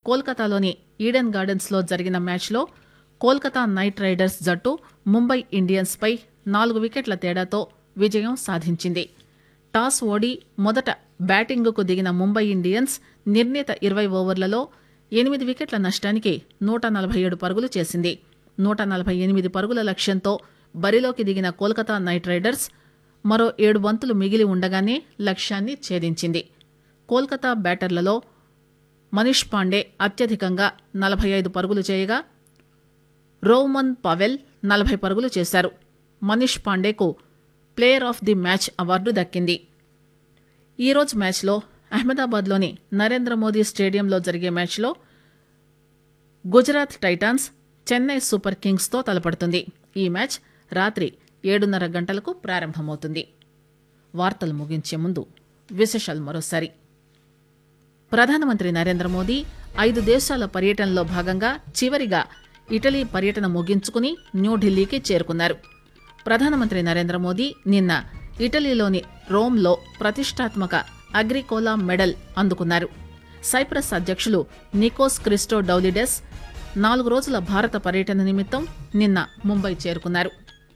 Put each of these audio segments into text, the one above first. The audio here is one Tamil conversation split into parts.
కోల్కతాలోని ఈడెన్ గార్డెన్స్లో జరిగిన మ్యాచ్లో కోల్కతా నైట్ రైడర్స్ జట్టు ముంబై ఇండియన్స్పై 4 వికెట్ల తేడాతో విజయం సాధించింది. టాస్ ఓడి మొదట బ్యాటింగుకు దిగిన ముంబై ఇండియన్స్ నిర్ణీత 20 ఓవర్లలో 8 వికెట్ల నష్టానికి 147 పరుగులు చేసింది. 148 పరుగుల లక్ష్యంతో బరిలోకి దిగిన కోల్కతా నైట్ రైడర్స్ మరో 7 బంతులు మిగిలి ఉండగానే లక్ష్యాన్ని ఛేదించింది. కోల్కతా బ్యాటర్లలో మనీష్ పాండే అత్యధికంగా 45 పరుగులు చేయగా రోమన్ పవెల్ 40 పరుగులు చేశారు. Manish పాండేకు player of the match award దక్కింది. ఈరోజు మ్యాచ్లో అహ్మదాబాద్లోని నరేంద్ర మోదీ స్టేడియంలో జరిగే మ్యాచ్లో గుజరాత్ టైటాన్స్ చెన్నై సూపర్ కింగ్స్తో తలపడుతుంది. ఈ మ్యాచ్ రాత్రి 7:30 గంటలకు ప్రారంభమవుతుంది. వార్తలు ముగించే ముందు విశేషాలు మరోసారి. ప్రధానమంత్రి నరేంద్ర మోదీ 5 దేశాల పర్యటనలో భాగంగా చివరిగా ఇటలీ పర్యటన ముగించుకుని న్యూఢిల్లీకి చేరుకున్నారు. ప్రధానమంత్రి నరేంద్ర మోదీ నిన్న ఇటలీలోని రోమ్లో ప్రతిష్టాత్మక అగ్రికోలా మెడల్ అందుకున్నారు. సైప్రస్ అధ్యక్షులు నికోస్ క్రిస్టోడౌలిడెస్ 4 రోజుల భారత పర్యటన నిమిత్తం నిన్న ముంబై చేరుకున్నారు.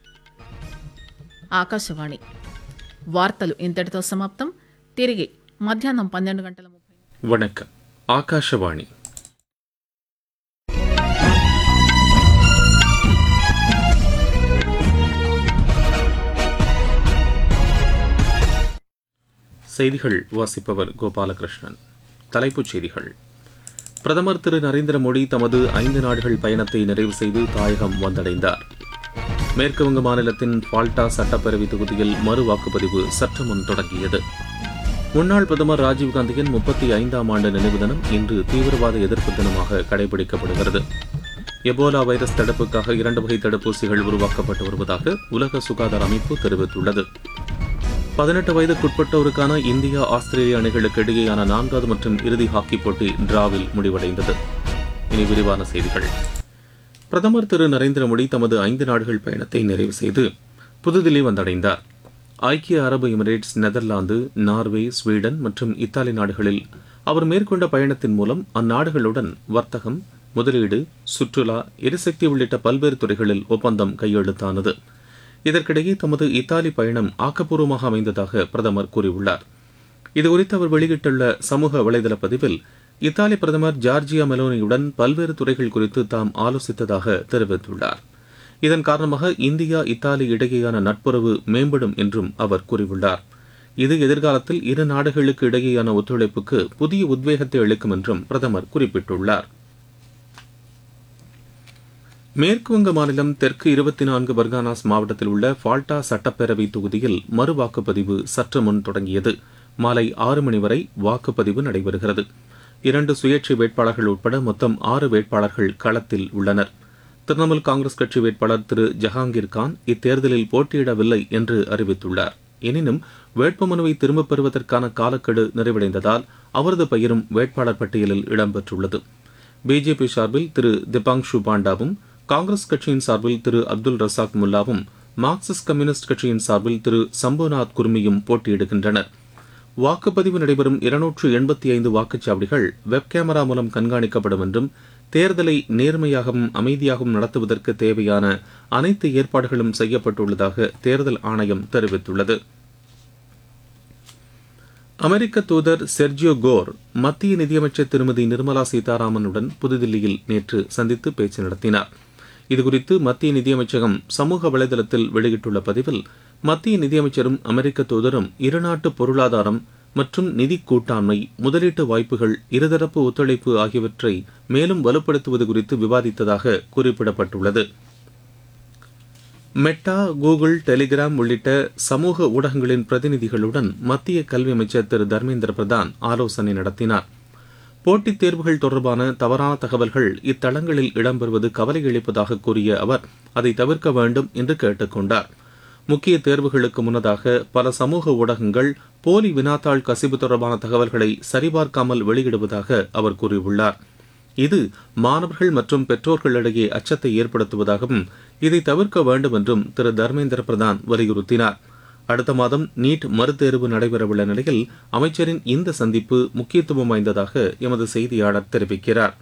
ఆకాశవాణి వార్తలు ఇంతటితో సమాప్తం. తిరిగి మధ్యాహ్నం 12:30. வணக்கம். ஆகாஷவாணி. செய்திகள் வாசிப்பவர் கோபாலகிருஷ்ணன். தலைப்புச் செய்திகள். பிரதமர் திரு நரேந்திர மோடி தமது 5 நாடுகள் பயணத்தை நிறைவு செய்து தாயகம் வந்தடைந்தார். மேற்குவங்க மாநிலத்தின் பால்டா சட்டப்பேரவை தொகுதியில் மறு வாக்குப்பதிவு சற்று முன் தொடங்கியது. முன்னாள் பிரதமர் ராஜீவ்காந்தியின் 35ஆம் ஆண்டு நினைவு தினம் இன்று தீவிரவாத எதிர்ப்பு தினமாக கடைபிடிக்கப்படுகிறது. எபோலா வைரஸ் தடுப்புக்காக 2 வகை தடுப்பூசிகள் உருவாக்கப்பட்டு வருவதாக உலக சுகாதார அமைப்பு தெரிவித்துள்ளது. 18 வயதுக்குட்பட்டோருக்கான இந்தியா ஆஸ்திரேலிய அணிகளுக்கு இடையேயான 4வது மற்றும் இறுதி ஹாக்கி போட்டி டிராவில் முடிவடைந்தது. இனி விரிவான செய்திகள். பிரதமர் திரு நரேந்திர மோடி தமது 5 நாடுகள் பயணத்தை நிறைவு செய்து புதுதில்லி வந்தடைந்தார். ஐக்கிய அரபு எமிரேட்ஸ், நெதர்லாந்து, நார்வே, ஸ்வீடன் மற்றும் இத்தாலி நாடுகளில் அவர் மேற்கொண்ட பயணத்தின் மூலம் அந்நாடுகளுடன் வர்த்தகம், முதலீடு, சுற்றுலா, எரிசக்தி உள்ளிட்ட பல்வேறு துறைகளில் ஒப்பந்தம் கையெழுத்தானது. இதற்கிடையே தமது இத்தாலி பயணம் ஆக்கப்பூர்வமாக அமைந்ததாக பிரதமர் கூறியுள்ளார். இதுகுறித்து அவர் வெளியிட்டுள்ள சமூக வலைதள பதிவில் இத்தாலி பிரதமர் ஜார்ஜியா மெலோனியுடன் பல்வேறு துறைகள் குறித்து தாம் ஆலோசித்ததாக தெரிவித்துள்ளார். இதன் காரணமாக இந்தியா இத்தாலி இடையேயான நட்புறவு மேம்படும் என்றும் அவர் கூறியுள்ளார். இது எதிர்காலத்தில் இரு நாடுகளுக்கு இடையேயான ஒத்துழைப்புக்கு புதிய உத்வேகத்தை அளிக்கும் என்றும் பிரதமர் குறிப்பிட்டுள்ளார். மேற்குவங்க மாநிலம் தெற்கு 24 பர்கானாஸ் மாவட்டத்தில் உள்ள ஃபால்டா சட்டப்பேரவை தொகுதியில் மறு வாக்குப்பதிவு சற்று முன் தொடங்கியது. மாலை 6 மணி வரை வாக்குப்பதிவு நடைபெறுகிறது. 2 சுயேட்சை வேட்பாளர்கள் உட்பட மொத்தம் 6 வேட்பாளர்கள் களத்தில் உள்ளனர். திரிணாமுல் காங்கிரஸ் கட்சி வேட்பாளர் திரு ஜஹாங்கீர் கான் இத்தேர்தலில் போட்டியிடவில்லை என்று அறிவித்துள்ளார். எனினும் வேட்புமனுவை திரும்பப் பெறுவதற்கான காலக்கெடு நிறைவடைந்ததால் அவரது பெயரும் வேட்பாளர் பட்டியலில் இடம்பெற்றுள்ளது. பிஜேபி சார்பில் திரு திபாங்ஷு பாண்டாவும், காங்கிரஸ் கட்சியின் சார்பில் திரு அப்துல் ரசாக் முல்லாவும், மார்க்சிஸ்ட் கம்யூனிஸ்ட் கட்சியின் சார்பில் திரு சம்புநாத் குர்மியும் போட்டியிடுகின்றனர். வாக்குப்பதிவு நடைபெறும் 285 வாக்குச்சாவடிகள் வெப் கேமரா மூலம் கண்காணிக்கப்படும் என்றும் தேர்தலை நேர்மையாகவும் அமைதியாகவும் நடத்துவதற்கு தேவையான அனைத்து ஏற்பாடுகளும் செய்யப்பட்டுள்ளதாக தேர்தல் ஆணையம் தெரிவித்துள்ளது. அமெரிக்க தூதர் செர்ஜியோ கோர் மத்திய நிதியமைச்சர் திருமதி நிர்மலா சீதாராமனுடன் புதுதில்லியில் நேற்று சந்தித்து பேச்சு நடத்தினார். இதுகுறித்து மத்திய நிதியமைச்சகம் சமூக வலைதளத்தில் வெளியிட்டுள்ள பதிவில், மத்திய நிதியமைச்சரும் அமெரிக்க தூதரும் இருநாட்டு பொருளாதாரம் மற்றும் நிதி கூட்டாண்மை, முதலீட்டு வாய்ப்புகள், இருதரப்பு ஒத்துழைப்பு ஆகியவற்றை மேலும் வலுப்படுத்துவது குறித்து விவாதித்ததாக குறிப்பிடப்பட்டுள்ளது. மெட்டா, கூகுள், டெலிகிராம் உள்ளிட்ட சமூக ஊடகங்களின் பிரதிநிதிகளுடன் மத்திய கல்வி அமைச்சர் திரு தர்மேந்திர பிரதான் ஆலோசனை நடத்தினார். போட்டித் தேர்வுகள் தொடர்பான தவறான தகவல்கள் இத்தளங்களில் இடம்பெறுவது கவலை அளிப்பதாக கூறிய அவர் அதை தவிர்க்க வேண்டும் என்று கேட்டுக் கொண்டார். முக்கிய தேர்வுகளுக்கு முன்னதாக பல சமூக ஊடகங்கள் போலி வினாத்தாள் கசிவு தொடர்பான தகவல்களை சரிபார்க்காமல் வெளியிடுவதாக அவர் கூறியுள்ளார். இது மாணவர்கள் மற்றும் பெற்றோர்களிடையே அச்சத்தை ஏற்படுத்துவதாகவும் இதை தவிர்க்க வேண்டும் என்றும் திரு தர்மேந்திர பிரதான் வலியுறுத்தினார். அடுத்த மாதம் நீட் மறுதேர்வு நடைபெறவுள்ள நிலையில் அமைச்சரின் இந்த சந்திப்பு முக்கியத்துவம் வாய்ந்ததாக எமது செய்தியாளர் தெரிவிக்கிறார்.